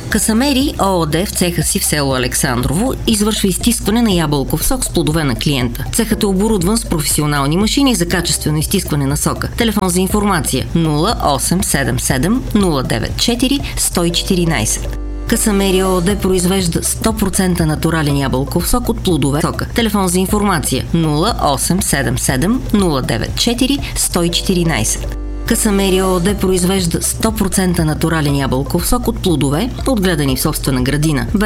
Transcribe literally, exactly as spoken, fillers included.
Късамери ООД в цеха си в село Александрово извършва изтискване на ябълков сок с плодове на клиента. Цехът е оборудван с професионални машини за качествено изтискване на сока. Телефон за информация нула осем седем седем нула девет четири едно едно едно. Късамери ООД произвежда сто процента натурален ябълков сок от плодове сока. Телефон за информация нула осем седем седем нула девет четири едно едно едно. Късамери ООД произвежда сто процента натурален ябълков сок от плодове, отгледани в собствена градина.